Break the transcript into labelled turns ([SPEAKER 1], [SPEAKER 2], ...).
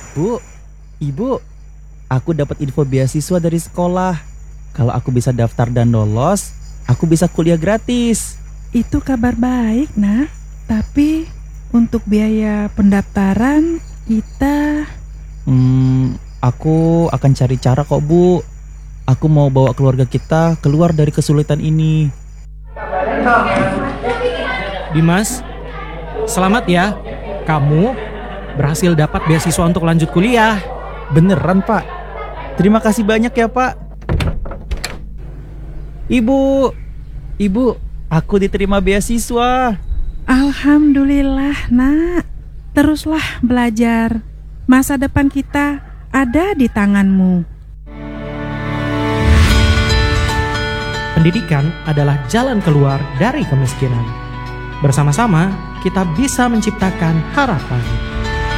[SPEAKER 1] Bu, Ibu, aku dapat info beasiswa dari sekolah. Kalau aku bisa daftar dan lolos, aku bisa kuliah gratis.
[SPEAKER 2] Itu kabar baik, nah. Tapi untuk biaya pendaftaran kita...
[SPEAKER 1] Aku akan cari cara kok, Bu. Aku mau bawa keluarga kita keluar dari kesulitan ini.
[SPEAKER 3] Dimas, selamat ya. Kamu berhasil dapat beasiswa untuk lanjut kuliah.
[SPEAKER 1] Beneran, Pak? Terima kasih banyak ya, Pak. Ibu, aku diterima beasiswa.
[SPEAKER 2] Alhamdulillah, nak. Teruslah belajar. Masa depan kita ada di tanganmu.
[SPEAKER 3] Pendidikan adalah jalan keluar dari kemiskinan. Bersama-sama, kita bisa menciptakan harapan.